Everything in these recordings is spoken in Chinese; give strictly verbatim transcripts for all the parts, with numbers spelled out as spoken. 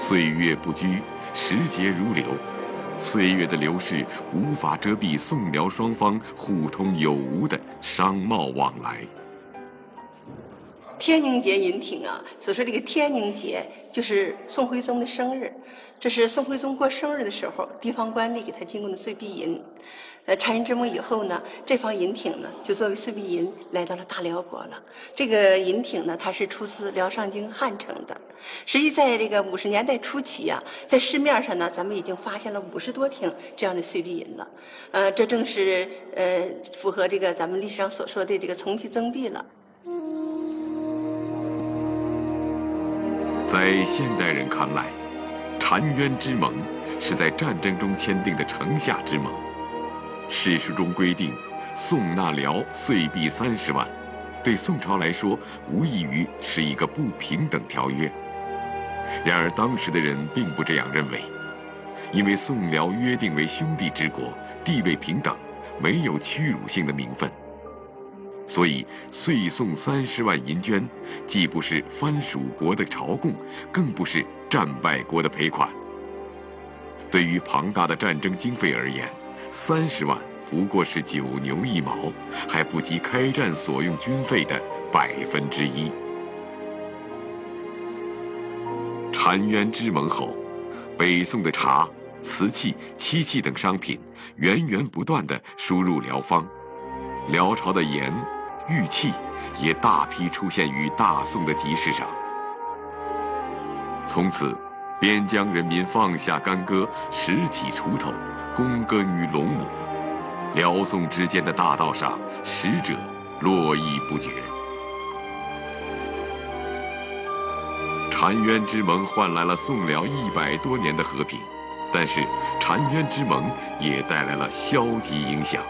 岁月不居，时节如流，岁月的流逝无法遮蔽宋辽双方互通有无的商贸往来。 天宁节银挺啊，所说这个天宁节就是宋徽宗的生日，这是宋徽宗过生日的时候，地方官吏给他进贡的岁币银。呃，婵源之盟以后呢，这方银挺呢就作为岁币银来到了大辽国了。这个银挺呢，它是出自辽上京汉城的。实际在这个五十年代初期啊，在市面上呢，咱们已经发现了五十多挺这样的岁币银了。呃，这正是呃符合这个咱们历史上所说的这个从期增币了。 在现代人看来，澶渊之盟是在战争中签订的城下之盟。史书中规定，宋纳辽岁币三十万，对宋朝来说，无异于是一个不平等条约。然而当时的人并不这样认为，因为宋辽约定为兄弟之国，地位平等，没有屈辱性的名分。所以，岁送三十万银绢，既不是藩属国的朝贡，更不是战败国的赔款。对于庞大的战争经费而言，三十万不过是九牛一毛，还不及开战所用军费的百分之一。澶渊之盟后，北宋的茶、瓷器、漆器等商品源源不断地输入辽方，辽朝的盐、玉器也大批出现于大宋的集市上。从此，边疆人民放下干戈，拾起锄头，躬耕于陇亩。辽宋之间的大道上，使者络绎不绝。澶渊之盟换来了宋辽一百多年的和平，但是澶渊之盟也带来了消极影响。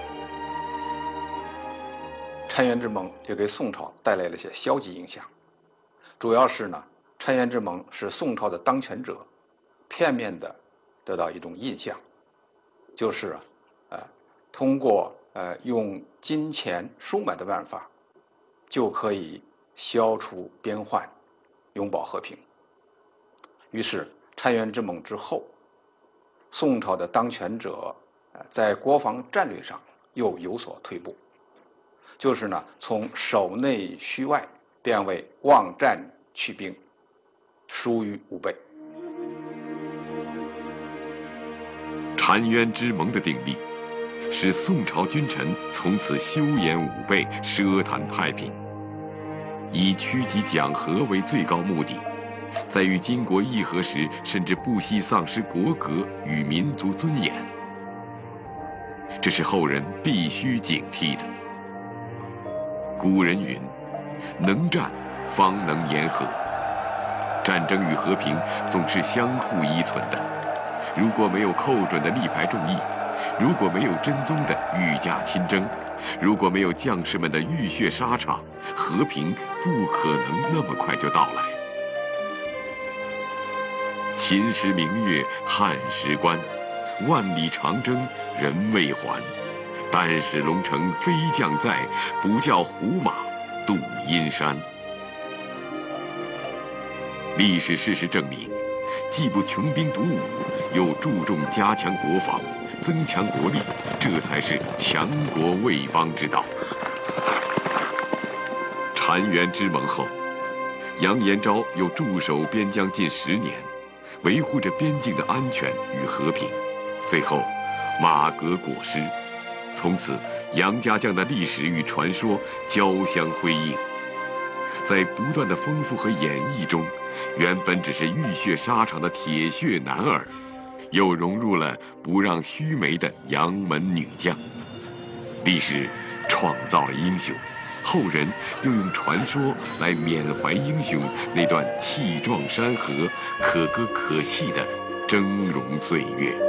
澶渊之盟也给宋朝带来了一些消极影响，主要是呢，澶渊之盟使宋朝的当权者片面的得到一种印象，就是啊，呃，通过呃用金钱收买的办法，就可以消除边患，永保和平。于是澶渊之盟之后，宋朝的当权者呃在国防战略上又有所退步。就是呢，从守内虚外变为望战去兵，疏于武备。 澶渊之盟的订立，使宋朝君臣从此修演武备，奢谈太平。以趋吉讲和为最高目的，在与金国议和时，甚至不惜丧失国格与民族尊严。这是后人必须警惕的。古人云：“能战，方能言和。”战争与和平总是相互依存的。如果没有寇准的力排众议，如果没有真宗的御驾亲征，如果没有将士们的浴血沙场，和平不可能那么快就到来。秦时明月汉时关，万里长征人未还。但使龙城飞将在，不教胡马度阴山。历史事实证明，既不穷兵黩武，又注重加强国防，增强国力，这才是强国卫邦之道。澶渊之盟后，杨延昭又驻守边疆近十年，维护着边境的安全与和平。最后，马革裹尸。从此，杨家将的历史与传说交相辉映。在不断的丰富和演绎中，原本只是浴血沙场的铁血男儿，又融入了不让须眉的杨门女将。历史创造了英雄，后人又用传说来缅怀英雄那段气壮山河、可歌可泣的峥嵘岁月。